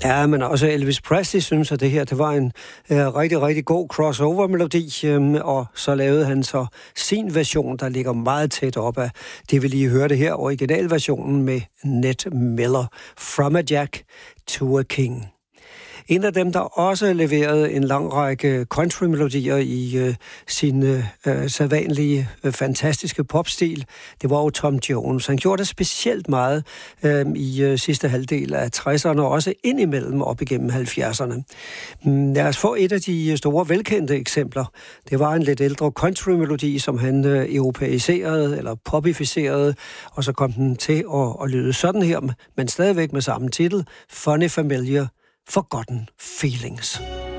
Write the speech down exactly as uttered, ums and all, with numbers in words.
Ja, men også Elvis Presley synes, at det her det var en øh, rigtig, rigtig god crossover-melodi, øh, og så lavede han så sin version, der ligger meget tæt op af det, vi lige hørte her, originalversionen med Ned Miller, From a Jack to a King. En af dem, der også leverede en lang række country-melodier i øh, sin øh, sædvanlige, øh, fantastiske popstil, det var jo Tom Jones. Han gjorde det specielt meget øh, i øh, sidste halvdel af tresserne, og også indimellem op igennem halvfjerdserne. Lad os få et af de store, velkendte eksempler. Det var en lidt ældre country-melodi, som han øh, europæiserede eller popificerede, og så kom den til at, at lyde sådan her, men stadigvæk med samme titel, Funny Familiar, Forgotten Feelings.